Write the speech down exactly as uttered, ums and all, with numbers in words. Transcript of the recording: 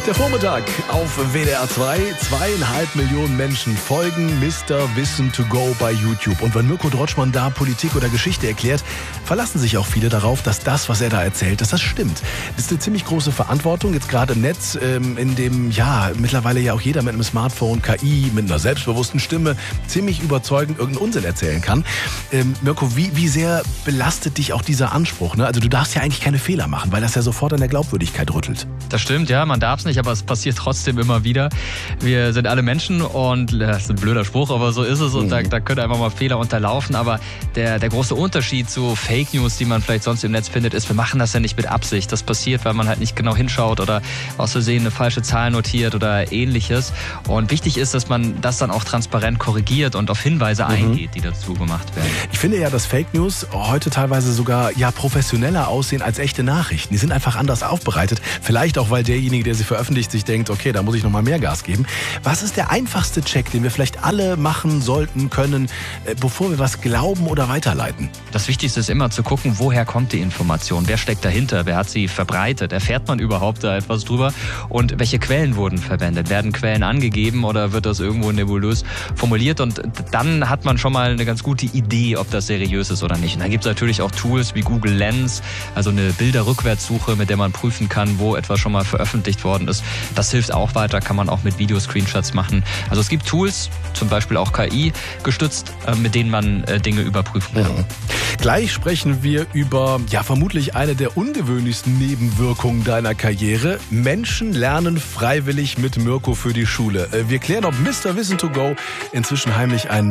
Der Vormittag auf W D R zwei. Zweieinhalb Millionen Menschen folgen Mister Wissen to go bei YouTube. Und wenn Mirko Drotschmann da Politik oder Geschichte erklärt, verlassen sich auch viele darauf, dass das, was er da erzählt, dass das stimmt. Das ist eine ziemlich große Verantwortung, jetzt gerade im Netz, ähm, in dem ja mittlerweile ja auch jeder mit einem Smartphone, K I, mit einer selbstbewussten Stimme ziemlich überzeugend irgendeinen Unsinn erzählen kann. Ähm, Mirko, wie, wie sehr belastet dich auch dieser Anspruch? Ne? Also du darfst ja eigentlich keine Fehler machen, weil das ja sofort an der Glaubwürdigkeit rüttelt. Das stimmt, ja, man darf es nicht, aber es passiert trotzdem immer wieder. Wir sind alle Menschen und das ist ein blöder Spruch, aber so ist es und mhm. da, da können einfach mal Fehler unterlaufen. Aber der, der große Unterschied zu Fake News, die man vielleicht sonst im Netz findet, ist, wir machen das ja nicht mit Absicht. Das passiert, weil man halt nicht genau hinschaut oder aus Versehen eine falsche Zahl notiert oder ähnliches. Und wichtig ist, dass man das dann auch transparent korrigiert und auf Hinweise mhm. eingeht, die dazu gemacht werden. Ich finde ja, dass Fake News heute teilweise sogar ja professioneller aussehen als echte Nachrichten. Die sind einfach anders aufbereitet. Vielleicht auch, weil derjenige, der sie veröffentlicht, sich denkt, okay, da muss ich noch mal mehr Gas geben. Was ist der einfachste Check, den wir vielleicht alle machen sollten, können, bevor wir was glauben oder weiterleiten? Das Wichtigste ist immer zu gucken, woher kommt die Information? Wer steckt dahinter? Wer hat sie verbreitet? Erfährt man überhaupt da etwas drüber? Und welche Quellen wurden verwendet? Werden Quellen angegeben oder wird das irgendwo nebulös formuliert? Und dann hat man schon mal eine ganz gute Idee, ob das seriös ist oder nicht. Und dann gibt es natürlich auch Tools wie Google Lens, also eine Bilderrückwärtssuche, mit der man prüfen kann, wo etwas schon mal veröffentlicht worden ist. Das hilft auch weiter, kann man auch mit Videoscreenshots machen. Also es gibt Tools, zum Beispiel auch K I gestützt, mit denen man Dinge überprüfen kann. Mhm. Gleich sprechen wir über ja vermutlich eine der ungewöhnlichsten Nebenwirkungen deiner Karriere. Menschen lernen freiwillig mit Mirko für die Schule. Wir klären, ob Mister Wissen to go inzwischen heimlich ein